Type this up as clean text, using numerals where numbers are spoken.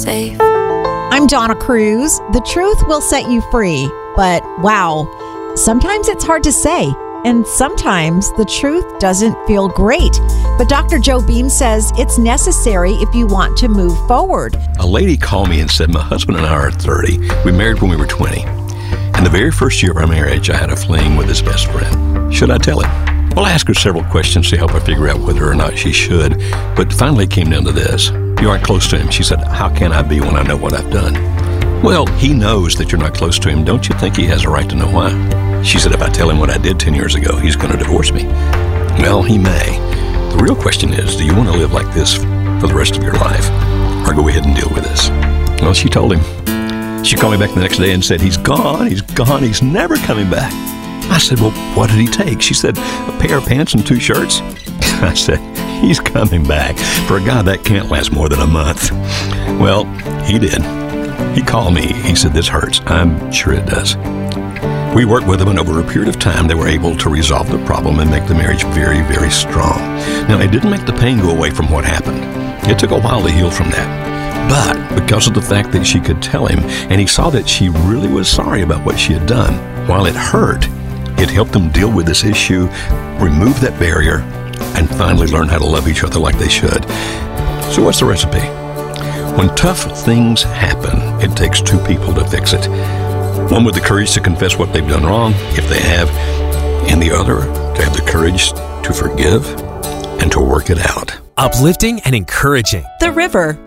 safe. I'm Donna Cruz. The truth will set you free. But wow, sometimes it's hard to say. And sometimes the truth doesn't feel great. But Dr. Joe Beam says it's necessary if you want to move forward. A lady called me and said, my husband and I are 30. We married when we were 20. And the very first year of our marriage, I had a fling with his best friend. Should I tell him? Well, I asked her several questions to help her figure out whether or not she should. But finally it came down to this. You aren't close to him. She said, how can I be when I know what I've done? Well, he knows that you're not close to him. Don't you think he has a right to know why? She said, if I tell him what I did 10 years ago, he's going to divorce me. Well, he may. The real question is, do you want to live like this for the rest of your life? Or go ahead and deal with this? Well, she told him. She called me back the next day and said, he's gone, he's never coming back. I said, well, what did he take? She said, a pair of pants and 2 shirts. I said, he's coming back. For a guy, that can't last more than a month. Well, he did. He called me. He said, this hurts. I'm sure it does. We worked with them, and over a period of time, they were able to resolve the problem and make the marriage very, very strong. Now, it didn't make the pain go away from what happened. It took a while to heal from that. But because of the fact that she could tell him, and he saw that she really was sorry about what she had done, while it hurt, it helped them deal with this issue, remove that barrier, and finally learn how to love each other like they should. So what's the recipe? When tough things happen, it takes 2 people to fix it. One with the courage to confess what they've done wrong, if they have, and the other to have the courage to forgive and to work it out. Uplifting and encouraging. The River,